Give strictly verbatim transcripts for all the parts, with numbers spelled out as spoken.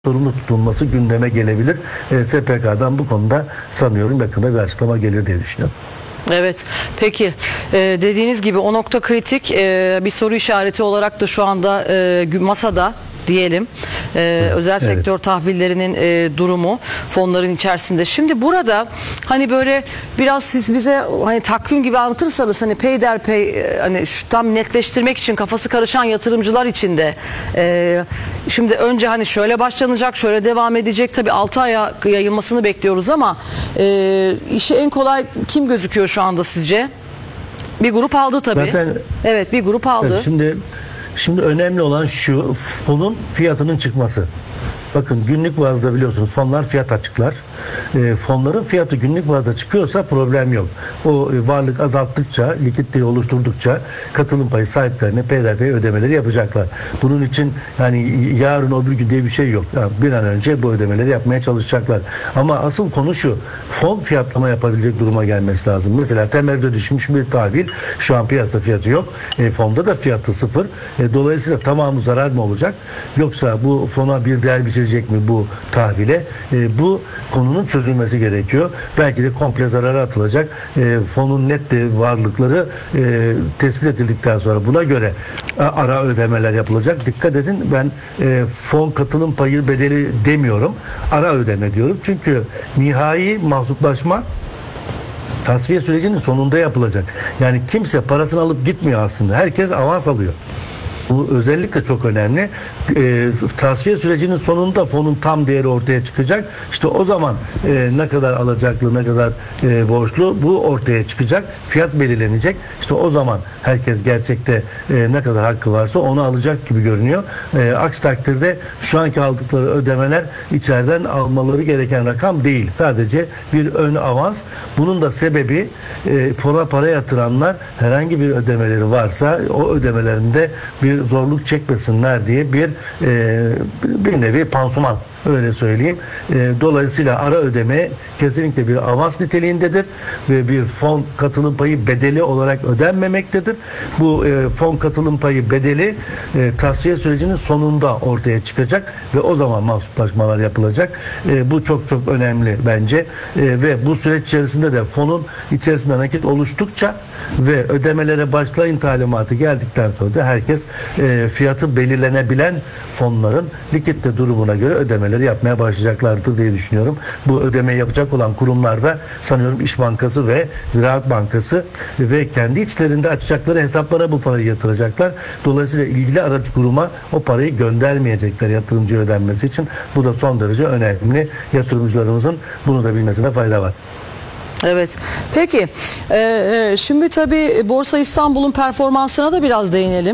sorumlu tutulması gündeme gelebilir. E, S P K'dan bu konuda sanıyorum yakında bir açıklama gelir diye düşünüyorum. Evet. Peki e, dediğiniz gibi o nokta kritik, e, bir soru işareti olarak da şu anda e, masada diyelim. Ee, özel evet. sektör tahvillerinin e, durumu fonların içerisinde. Şimdi burada hani böyle biraz siz bize hani takvim gibi anlatırsanız hani peyderpey e, hani şu tam netleştirmek için kafası karışan yatırımcılar için de e, şimdi önce hani şöyle başlanacak, şöyle devam edecek, tabii altı aya yayılmasını bekliyoruz ama e, işi en kolay kim gözüküyor şu anda sizce? Bir grup aldı tabii. Zaten, evet, bir grup aldı. Evet, şimdi Şimdi önemli olan şu, fonun fiyatının çıkması. Bakın günlük bazda biliyorsunuz fonlar fiyat açıklar. E, fonların fiyatı günlük bazda çıkıyorsa problem yok. O e, varlık azalttıkça, likiditeyi oluşturdukça katılım payı sahiplerine peyderpey ödemeleri yapacaklar. Bunun için yani yarın o bir gün diye bir şey yok. Yani bir an önce bu ödemeleri yapmaya çalışacaklar. Ama asıl konu şu, fon fiyatlama yapabilecek duruma gelmesi lazım. Mesela temelde düşmüş bir tahvil, şu an piyasada fiyatı yok. E, fonda da fiyatı sıfır. E, dolayısıyla tamamı zarar mı olacak? Yoksa bu fona bir değer biçilecek mi bu tahvile? E, bu konunun çözülmesi gerekiyor. Belki de komple zarara atılacak. E, fonun net de varlıkları e, tespit edildikten sonra buna göre a, ara ödemeler yapılacak. Dikkat edin, ben e, fon katılım payı bedeli demiyorum. Ara ödeme diyorum. Çünkü nihai mahsuplaşma tasfiye sürecinin sonunda yapılacak. Yani kimse parasını alıp gitmiyor aslında. Herkes avans alıyor. Bu özellikle çok önemli. E, tasfiye sürecinin sonunda fonun tam değeri ortaya çıkacak. İşte o zaman e, ne kadar alacaklı, ne kadar e, borçlu bu ortaya çıkacak. Fiyat belirlenecek. İşte o zaman herkes gerçekte e, ne kadar hakkı varsa onu alacak gibi görünüyor. E, aksi takdirde şu anki aldıkları ödemeler içeriden almaları gereken rakam değil. Sadece bir ön avans. Bunun da sebebi e, fona para yatıranlar herhangi bir ödemeleri varsa o ödemelerinde bir zorluk çekmesinler diye bir e, bir nevi pansuman, öyle söyleyeyim. E, dolayısıyla ara ödeme kesinlikle bir avans niteliğindedir ve bir fon katılım payı bedeli olarak ödenmemektedir. Bu e, fon katılım payı bedeli e, tasfiye sürecinin sonunda ortaya çıkacak ve o zaman mahsuplaşmalar yapılacak. E, bu çok çok önemli bence. E, ve bu süreç içerisinde de fonun içerisinde nakit oluştukça ve ödemelere başlayın talimatı geldikten sonra da herkes e, fiyatı belirlenebilen fonların likidite durumuna göre ödemeleri yapmaya başlayacaklardır diye düşünüyorum. Bu ödemeyi yapacak olan kurumlarda sanıyorum İş Bankası ve Ziraat Bankası ve kendi içlerinde açacakları hesaplara bu parayı yatıracaklar. Dolayısıyla ilgili aracı kuruma o parayı göndermeyecekler yatırımcıya ödenmesi için. Bu da son derece önemli. Yatırımcılarımızın bunu da bilmesine fayda var. Evet. Peki. Ee, şimdi tabii Borsa İstanbul'un performansına da biraz değinelim.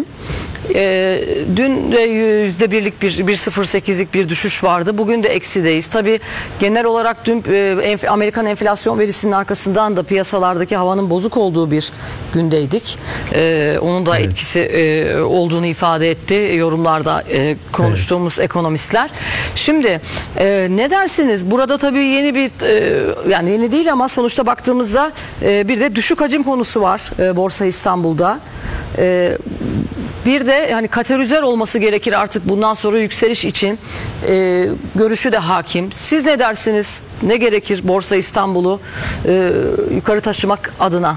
Ee, dün de yüzde birlik bir bir virgül sıfır sekizlik bir düşüş vardı. Bugün de eksideyiz. Tabii genel olarak dün e, Amerikan enflasyon verisinin arkasından da piyasalardaki havanın bozuk olduğu bir gündeydik. Ee, onun da evet. etkisi e, olduğunu ifade etti yorumlarda e, konuştuğumuz evet. ekonomistler. Şimdi e, ne dersiniz? Burada tabii yeni bir e, yani yeni değil ama sonuçta baktığımızda e, bir de düşük hacim konusu var e, Borsa İstanbul'da. E, Bir de yani katalizör olması gerekir artık bundan sonra yükseliş için e, görüşü de hakim. Siz ne dersiniz? Ne gerekir Borsa İstanbul'u e, yukarı taşımak adına?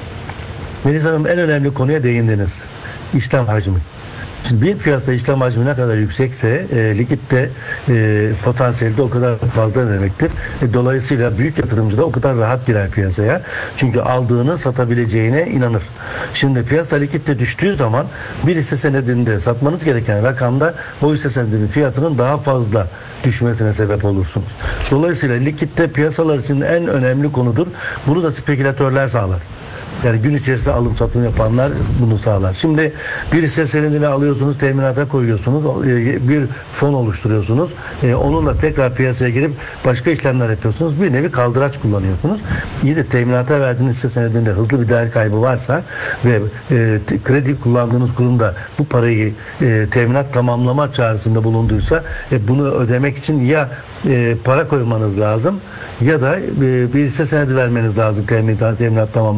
Melis Hanım, en önemli konuya değindiniz. İşlem hacmi. Şimdi bir piyasada işlem hacmi ne kadar yüksekse e, likitte e, potansiyeli de o kadar fazla demektir. E, dolayısıyla büyük yatırımcı da o kadar rahat girer piyasaya. Çünkü aldığını satabileceğine inanır. Şimdi piyasa likitte düştüğü zaman bir hisse senedinde satmanız gereken rakamda o hisse senedinin fiyatının daha fazla düşmesine sebep olursunuz. Dolayısıyla likitte piyasalar için en önemli konudur. Bunu da spekülatörler sağlar. Yani gün içerisinde alım satım yapanlar bunu sağlar. Şimdi bir hisse senedini alıyorsunuz, teminata koyuyorsunuz, bir fon oluşturuyorsunuz. Onunla tekrar piyasaya girip başka işlemler yapıyorsunuz. Bir nevi kaldıraç kullanıyorsunuz. İyi de teminata verdiğiniz hisse senedinde hızlı bir değer kaybı varsa ve e, kredi kullandığınız kurumda bu parayı e, teminat tamamlama çağrısında bulunduysa e, bunu ödemek için ya e, para koymanız lazım ya da e, bir hisse senedi vermeniz lazım teminat, teminat tamamlayacak kadar.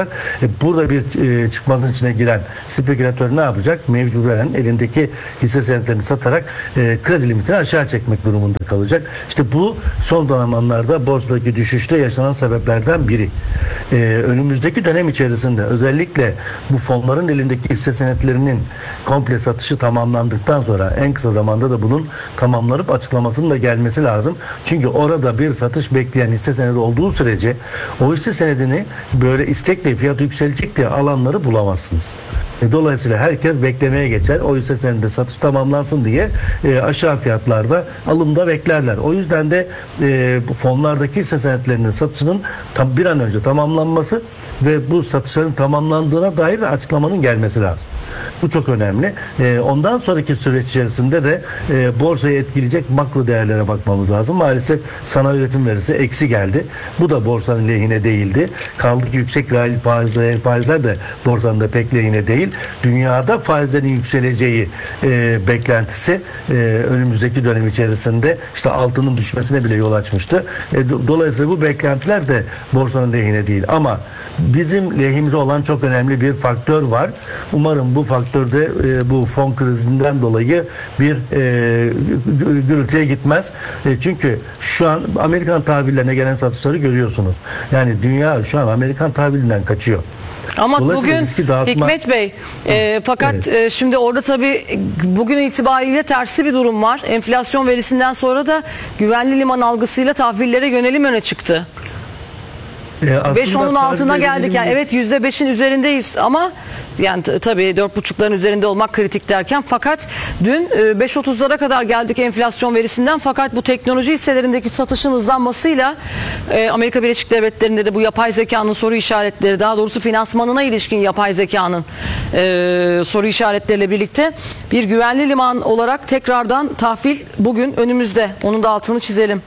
E, burada bir e, çıkmazın içine giren spekülatör ne yapacak? Mecburen elindeki hisse senetlerini satarak e, kredi limitini aşağı çekmek durumunda kalacak. İşte bu son zamanlarda borsadaki düşüşte yaşanan sebeplerden biri. E, önümüzdeki dönem içerisinde özellikle bu fonların elindeki hisse senetlerinin komple satışı tamamlandıktan sonra en kısa zamanda da bunun tamamlanıp açıklamasının da gelmesi lazım. Çünkü orada bir satış bekleyen hisse senedi olduğu sürece o hisse senedini böyle istekle fiyatı yükselecek diye alanları bulamazsınız. E, Dolayısıyla herkes beklemeye geçer. O hisse senedi satış tamamlansın diye e, aşağı fiyatlarda alımda beklerler. O yüzden de e, bu fonlardaki hisse senetlerinin satışının tam bir an önce tamamlanması ve bu satışların tamamlandığına dair açıklamanın gelmesi lazım. Bu çok önemli. E, ondan sonraki süreç içerisinde de e, borsayı etkileyecek makro değerlere bakmamız lazım. Maalesef sanayi üretim verisi eksi geldi. Bu da borsanın lehine değildi. Kaldı ki yüksek reel faizler, faizler de borsanın da pek lehine değil. Dünyada faizlerin yükseleceği e, beklentisi e, önümüzdeki dönem içerisinde işte altının düşmesine bile yol açmıştı. E, do- dolayısıyla bu beklentiler de borsanın lehine değil. Ama bizim lehimize olan çok önemli bir faktör var. Umarım bu faktörde e, bu fon krizinden dolayı bir e, gürültüye gitmez. E, çünkü şu an Amerikan tahvillerine gelen satışları görüyorsunuz. Yani dünya şu an Amerikan tahvilinden kaçıyor. Ama Dolayısıyla bugün riski dağıtma- Hikmet Bey e, fakat Evet. e, şimdi orada tabii bugün itibariyle tersi bir durum var. Enflasyon verisinden sonra da güvenli liman algısıyla tahvillere yönelim öne çıktı. E, aslında beş onun altına tahviller geldik. Yani elimizde- evet yüzde beşin üzerindeyiz ama yani t- tabii dört buçukların üzerinde olmak kritik derken fakat dün e, beş otuzlara kadar geldik enflasyon verisinden fakat bu teknoloji hisselerindeki satışın hızlanmasıyla e, Amerika Birleşik Devletleri'nde de bu yapay zekanın soru işaretleri daha doğrusu finansmanına ilişkin yapay zekanın e, soru işaretleriyle birlikte bir güvenli liman olarak tekrardan tahvil bugün önümüzde. Onun da altını çizelim.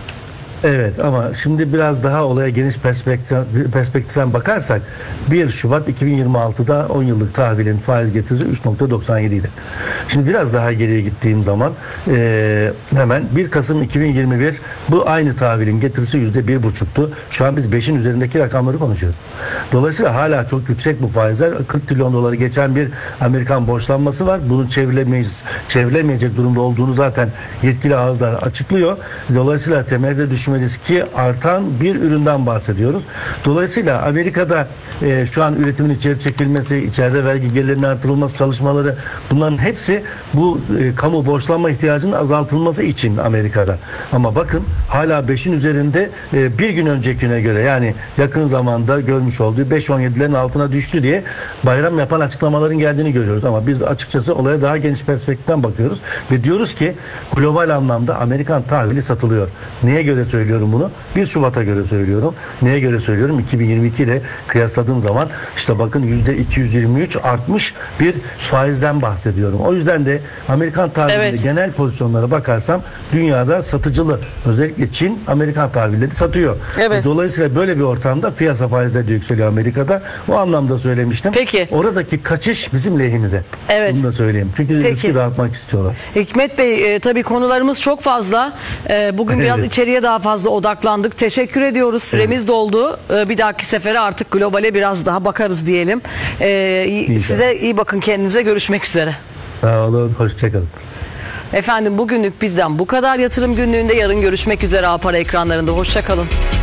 Evet ama şimdi biraz daha olaya geniş perspektif, perspektiften bakarsak bir Şubat iki bin yirmi altıda on yıllık tahvilin faiz getirisi üç nokta doksan yedi idi. Şimdi biraz daha geriye gittiğim zaman e, hemen bir Kasım iki bin yirmi bir bu aynı tahvilin getirisi yüzde bir buçuktu. Şu an biz beşin üzerindeki rakamları konuşuyoruz. Dolayısıyla hala çok yüksek bu faizler. kırk trilyon doları geçen bir Amerikan borçlanması var. Bunun çevrilemeyiz, çevrilemeyecek durumda olduğunu zaten yetkili ağızlar açıklıyor. Dolayısıyla temelde düşme riski artan bir üründen bahsediyoruz. Dolayısıyla Amerika'da e, şu an üretimin içeri çekilmesi, içeride vergi gelirlerinin artırılması çalışmaları bunların hepsi bu e, kamu borçlanma ihtiyacının azaltılması için Amerika'da. Ama bakın hala beşin üzerinde e, bir gün öncekine göre yani yakın zamanda görmüş olduğu beş on yedilerin altına düştü diye bayram yapan açıklamaların geldiğini görüyoruz. Ama biz açıkçası olaya daha geniş perspektiften bakıyoruz ve diyoruz ki global anlamda Amerikan tahvili satılıyor. Neye göre söylüyorum bunu? bir Şubat'a göre söylüyorum. Neye göre söylüyorum? iki bin yirmi iki ile kıyasladığım zaman işte bakın yüzde iki yüz yirmi üç artmış bir faizden bahsediyorum. O yüzden de Amerikan tahvilinde Evet. genel pozisyonlara bakarsam dünyada satıcılı özellikle Çin Amerikan tahvilleri satıyor. Evet. Dolayısıyla böyle bir ortamda piyasa faizleri de yükseliyor Amerika'da. O anlamda söylemiştim. Peki. Oradaki kaçış bizim lehimize. Evet. Bunu da söyleyeyim. Çünkü Peki. riski dağıtmak istiyorlar. Hikmet Bey e, tabii konularımız çok fazla. E, bugün biraz Evet. içeriye daha fazla odaklandık. Teşekkür ediyoruz. Süremiz doldu. E, bir dahaki sefere artık globale biraz daha bakarız diyelim. E, İyi size iyi bakın kendinize. Görüşmek üzere. Sağ olun. Hoşçakalın. Efendim bugünlük bizden bu kadar. Yatırım Günlüğü'nde yarın görüşmek üzere. A Para ekranlarında. Hoşçakalın.